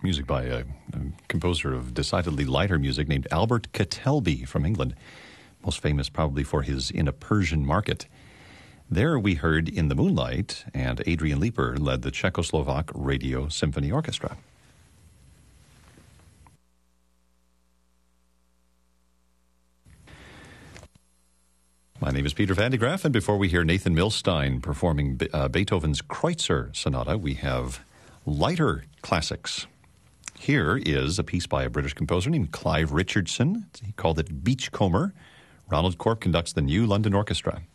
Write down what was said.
music by a composer of decidedly lighter music named Albert Ketelby from England, most famous probably for his In a Persian Market. There we heard In the Moonlight, and Adrian Leeper led the Czechoslovak Radio Symphony Orchestra. My name is Peter Van de Graaff, and before we hear Nathan Milstein performing Beethoven's Kreutzer Sonata, we have lighter classics. Here is a piece by a British composer named Clive Richardson. He called it Beachcomber. Ronald Corp conducts the New London Orchestra.